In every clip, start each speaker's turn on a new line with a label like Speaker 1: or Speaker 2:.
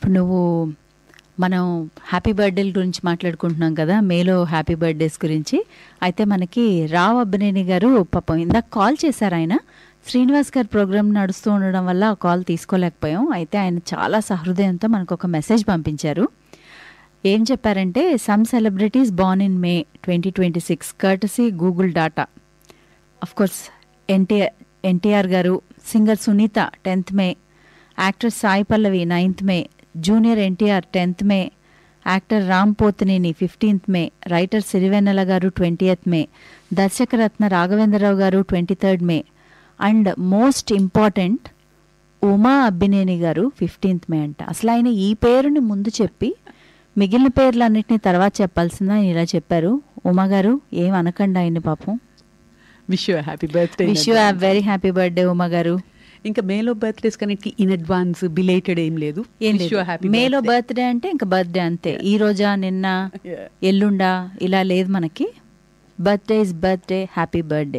Speaker 1: ఇప్పుడు నువ్వు మనం హ్యాపీ బర్త్డేల గురించి మాట్లాడుకుంటున్నాం కదా, మేలో హ్యాపీ బర్త్డేస్ గురించి. అయితే మనకి రావ్ అబ్బినేని గారు పాపం ఇందాక కాల్ చేశారు. ఆయన శ్రీనివాస్ గారి ప్రోగ్రామ్ నడుస్తూ ఉండడం వల్ల ఆ కాల్ తీసుకోలేకపోయాం. అయితే ఆయన చాలా సహృదయంతో మనకు ఒక మెసేజ్ పంపించారు. ఏం చెప్పారంటే, some celebrities Born in May 2026 courtesy Google data. Of course NTR గారు, సింగర్ సునీత 10th మే, యాక్టర్ సాయి పల్లవి 9th మే, జూనియర్ ఎన్టీఆర్ 10th మే, యాక్టర్ రామ్ పోతినేని 15th మే, రైటర్ సిరివెన్నెల గారు 20th మే, దర్శకరత్న రాఘవేంద్రరావు గారు 23rd May, and most important Uma Abbineni గారు 15th మే అంట. అసలు ఆయన ఈ పేరుని ముందు చెప్పి మిగిలిన పేర్లన్నింటినీ తర్వాత చెప్పాల్సిందా ఆయన ఇలా చెప్పారు. ఉమా గారు ఏం అనకండి ఆయన్ని పాపం.
Speaker 2: Wish you happy birthday.
Speaker 1: Wish you very happy birthday Uma గారు.
Speaker 2: ఇంకా మేలో బర్త్డేస్ కన్నిటికి ఇన్ అడ్వాన్స్ బిలేటెడ్ ఏం లేదు.
Speaker 1: మేలో బర్త్డే అంటే ఇంకా బర్త్డే అంతే. ఈ రోజా, నిన్న, ఎల్లుండా ఇలా లేదు మనకి. Birthday is birthday, happy birthday.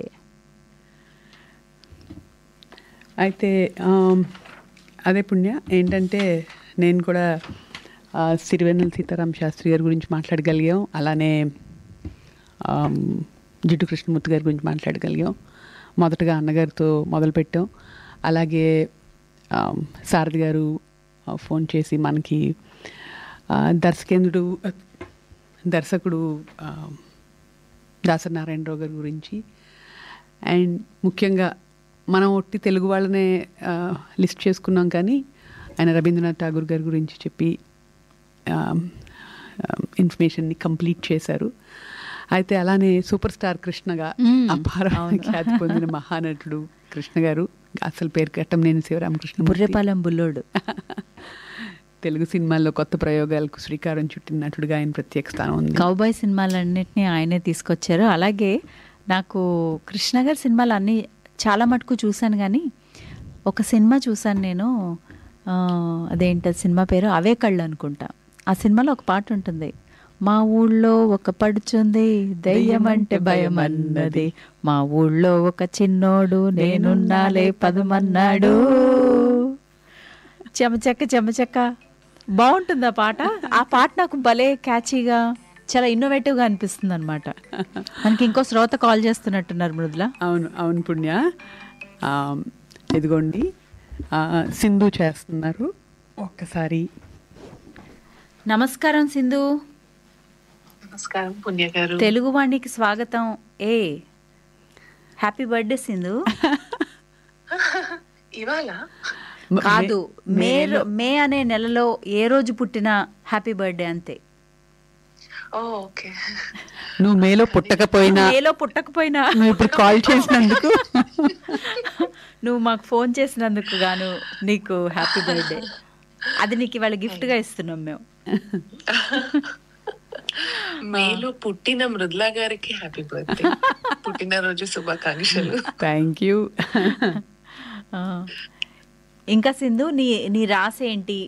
Speaker 2: అయితే అదే పుణ్య ఏంటంటే, నేను కూడా సిరివెన్నెల సీతారామ శాస్త్రి గారి గురించి మాట్లాడగలిగాం, అలానే జిడ్డు కృష్ణమూర్తి గారి గురించి మాట్లాడగలిగాం. మొదటగా అన్నగారితో మొదలుపెట్టాం. అలాగే సారథి గారు ఫోన్ చేసి మనకి దర్శకుడు దాసరి నారాయణరావు గారి గురించి, అండ్ ముఖ్యంగా మనం ఒట్టి తెలుగు వాళ్ళనే లిస్ట్ చేసుకున్నాం, కానీ ఆయన రవీంద్రనాథ్ ఠాగూర్ గారి గురించి చెప్పి ఇన్ఫర్మేషన్ని కంప్లీట్ చేశారు. అయితే అలానే సూపర్ స్టార్ కృష్ణగా అపారమైన ఖ్యాతి పొందిన మహానటుడు కృష్ణ గారు, అసలు పేరు కట్టంనేని శివరామకృష్ణ,
Speaker 1: బుర్రెపాలెం బుల్లోడు.
Speaker 2: తెలుగు సినిమాల్లో కొత్త ప్రయోగాలకు శ్రీకారం చుట్టిన నటుడుగా ఆయన ప్రత్యేక స్థానం ఉంది.
Speaker 1: కౌబాయ్ సినిమాలన్నింటినీ ఆయనే తీసుకొచ్చారు. అలాగే నాకు కృష్ణ గారి సినిమాలు అన్నీ చాలా మటుకు చూశాను, కానీ ఒక సినిమా చూశాను నేను, అదేంటి సినిమా పేరు, అవే కళ్ళు అనుకుంటా. ఆ సినిమాలో ఒక పాట ఉంటుంది, మా ఊళ్ళో ఒక పడుచుంది దయ్యం అంటే భయం అన్నది, మా ఊళ్ళో ఒక చిన్నోడు నేనున్నాలే పదమన్నాడు. చెమచెక్క చెమచెక్క బాగుంటుంది ఆ పాట. ఆ పాట నాకు భలే క్యాచీగా, చాలా ఇన్నోవేటివ్గా అనిపిస్తుంది అనమాట. మనకి ఇంకో శ్రోత కాల్ చేస్తున్నట్టున్నారు మృదుల.
Speaker 2: అవును అవును పుణ్య, ఇదిగోండి సింధు చేస్తున్నారు. ఒక్కసారి
Speaker 1: నమస్కారం సింధు.
Speaker 3: నమస్కారం పుణ్య గారు.
Speaker 1: తెలుగు వాణికి స్వాగతం. Happy birthday Sindhu.
Speaker 3: ఇవాళ
Speaker 1: కాదు, మే అనే నెలలో ఏ రోజు పుట్టినా హ్యాపీ బర్త్డే అంతే.
Speaker 3: ఓకే,
Speaker 2: నువ్వు మేలో పుట్టకపోయినా నువ్వు ఇప్పుడు కాల్ చేసినందుకు,
Speaker 1: నువ్వు మాకు ఫోన్ చేసినందుకు గాను నీకు హ్యాపీ బర్త్డే. అది నీకు ఇవాళ గిఫ్ట్ గా ఇస్తున్నాం మేము.
Speaker 3: మేలో పుట్టిన మృదుల గారికి హ్యాపీ బర్త్డే, పుట్టినరోజు శుభాకాంక్షలు.
Speaker 2: Thank you.
Speaker 1: ఇంకా సింధు, నీ రాశి ఏంటి?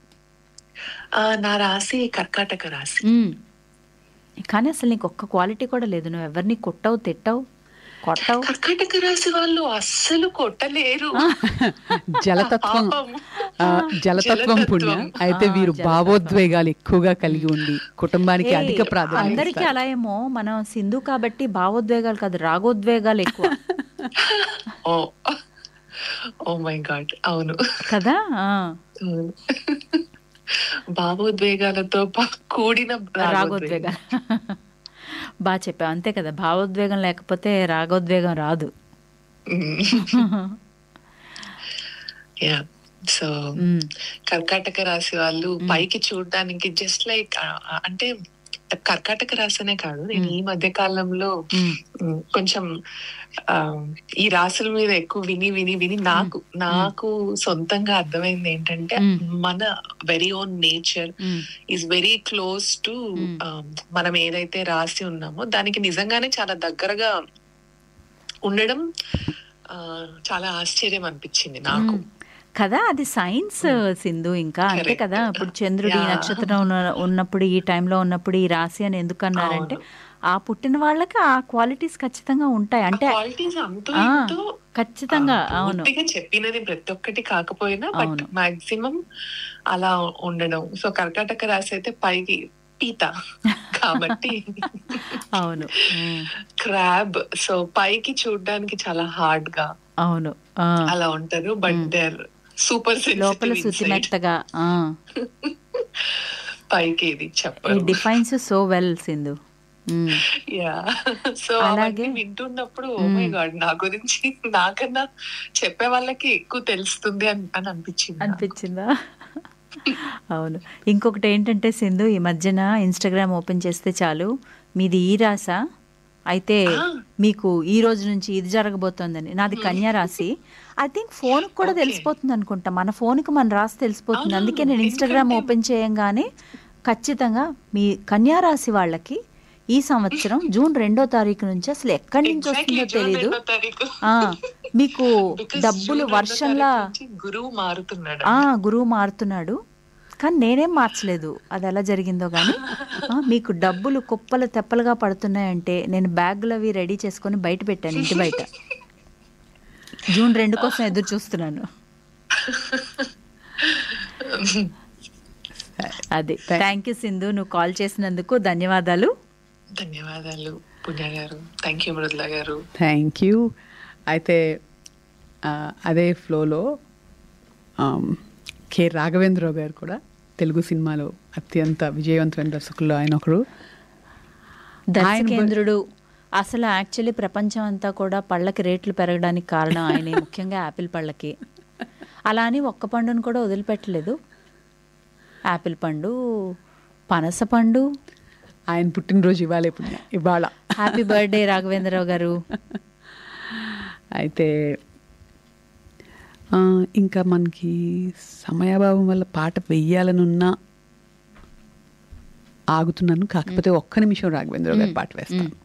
Speaker 3: నా రాశి కర్కాటక రాశి.
Speaker 1: కానీ అసలు నీకు ఒక్క క్వాలిటీ కూడా లేదు. నువ్వు ఎవరిని కొట్టావు, తిట్టావు, కొట్టావు.
Speaker 3: కర్కాటక రాశి వాళ్ళు అస్సలు కొట్టలేరు.
Speaker 2: జలతత్వం పుణ్య. అయితే వీరు భావోద్వేగాలు ఎక్కువగా కలిగి ఉండి కుటుంబానికి అధిక ప్రాధాన్యత.
Speaker 1: అందరికీ అలా ఏమో, మనం సింధు కాబట్టి భావోద్వేగాలు కాదు, రాగోద్వేగాలు ఎక్కువ.
Speaker 3: ఓ మై గాడ్, అవును
Speaker 1: కదా.
Speaker 3: భావోద్వేగాలతో కూడిన
Speaker 1: రాగోద్వేగాలు. బాగా చెప్పావు, అంతే కదా. భావోద్వేగం లేకపోతే రాగోద్వేగం రాదు.
Speaker 3: సో కర్కాటక రాశి వాళ్ళు పైకి చూడడానికి జస్ట్ లైక్, అంటే కర్కాటక రాశినే కాదు, నేను ఈ మధ్య కాలంలో కొంచెం ఈ రాశుల మీద ఎక్కువ విని విని విని నాకు సొంతంగా అర్థమైంది ఏంటంటే, మన very own nature is very close to మనం ఏదైతే రాసి ఉన్నామో దానికి నిజంగానే చాలా దగ్గరగా ఉండడం చాలా ఆశ్చర్యం అనిపించింది నాకు
Speaker 1: కదా. అది సైన్స్ సింధు. ఇంకా అంతే కదా. ఇప్పుడు చంద్రుడి నక్షత్రం ఉన్నప్పుడు, ఈ టైంలో ఉన్నప్పుడు ఈ రాశి అని ఎందుకు అన్నారంటే, ఆ పుట్టిన వాళ్ళకి ఆ క్వాలిటీస్ ఖచ్చితంగా ఉంటాయి. అంటే
Speaker 3: క్వాలిటీస్ అంతో
Speaker 1: ఆ,
Speaker 3: ఇంతో
Speaker 1: ఖచ్చితంగా అవును
Speaker 3: పూర్తిగా చెప్పినది ప్రతి ఒక్కటి కాకపోయినా బట్
Speaker 1: అవును.
Speaker 3: మాక్సిమం అలా ఉండడం. సో కర్కాటక రాశి అయితే పైకి పీత కాబట్టి
Speaker 1: అవును
Speaker 3: క్రాబ్. సో పైకి చూడడానికి చాలా హార్డ్ గా
Speaker 1: అవును ఆ,
Speaker 3: అలా ఉంటారు, బట్ దేర్ సూపర్
Speaker 1: లోపల
Speaker 3: సెన్సిటివ్
Speaker 1: శుతి
Speaker 3: ఇన్సైడ్.
Speaker 1: మెత్తగా.
Speaker 3: పైకి ఇది
Speaker 1: ఈ
Speaker 3: చెప్పరు.
Speaker 1: Defines so well Sindhu. మ్మ్.
Speaker 3: యా. సో
Speaker 1: అలాగే
Speaker 3: అవన్నీ వింటున్నప్పుడు ఓ మై గాడ్, నా గురించి నాకన్నా చెప్పే వాళ్ళకి ఎక్కువ తెలుస్తుంది అని అనిపించింది నాకు.
Speaker 1: అనిపించిందా? అవును. ఇంకొకటి ఏంటంటే సింధు, ఈ మధ్యన ఇన్స్టాగ్రామ్ ఓపెన్ చేస్తే చాలు మీది ఈ రాశ అయితే మీకు ఈ రోజు నుంచి ఇది జరగబోతోందని. నాది కన్యా రాశి. ఐ థింక్ ఫోన్ కూడా
Speaker 3: Okay.
Speaker 1: తెలిసిపోతుంది అనుకుంటా, మన ఫోన్కి మన రాశి తెలిసిపోతుంది. అందుకే నేను
Speaker 3: అవునవును.
Speaker 1: ఇన్స్టాగ్రామ్
Speaker 3: ఎందుకంటే
Speaker 1: ఓపెన్ చేయంగానే ఖచ్చితంగా మీ కన్యా రాశి వాళ్ళకి ఈ సంవత్సరం జూన్ 2వ తారీఖు నుంచి అసలు ఎక్కడి నుంచి
Speaker 3: ఎగ్జాక్ట్లీ
Speaker 1: వస్తుందో
Speaker 3: జూన్
Speaker 1: తెలీదు.
Speaker 3: 2వ తారీఖు.
Speaker 1: ఆ, మీకు
Speaker 3: Because
Speaker 1: డబ్బులు
Speaker 3: జూన్ 2వ
Speaker 1: వర్షంలా
Speaker 3: తారీఖు నుంచి గురువు మారుతున్నాడు.
Speaker 1: గురువు మారుతున్నాడు. కానీ నేనేం మార్చలేదు, అది ఎలా జరిగిందో కానీ మీకు డబ్బులు కుప్పలు తెప్పలుగా పడుతున్నాయంటే నేను బ్యాగులు అవి రెడీ చేసుకొని బయట పెట్టాను, ఇంటి బయట. జూన్ 2 కోసం ఎదురు చూస్తున్నాను. అది. థ్యాంక్ యూ సింధు, నువ్వు కాల్ చేసినందుకు ధన్యవాదాలు.
Speaker 3: ధన్యవాదాలు పుణ్య గారు. థ్యాంక్ యూ మృదుల గారు.
Speaker 2: Thank you. అయితే అదే ఫ్లోలో కె రాఘవేంద్రరావు గారు కూడా తెలుగు సినిమాలో అత్యంత విజయవంతమైన దర్శకుల్లో ఆయన ఒకరు.
Speaker 1: దర్శకేంద్రుడు. అసలు యాక్చువల్లీ ప్రపంచం అంతా కూడా పళ్ళకి రేట్లు పెరగడానికి కారణం ఆయనే, ముఖ్యంగా యాపిల్ పళ్ళకి. అలా అని ఒక్క పండును కూడా వదిలిపెట్టలేదు. యాపిల్ పండు, పనస పండు.
Speaker 2: ఆయన పుట్టినరోజు ఇవాళ.
Speaker 1: హ్యాపీ బర్త్డే రాఘవేంద్రరావు గారు.
Speaker 2: అయితే ఇంకా మనకి సమయాభావం వల్ల పాట వెయ్యాలనున్నా ఆగుతున్నాను. కాకపోతే ఒక్క నిమిషం రాఘవేంద్రరావు గారి పాట వేస్తాను.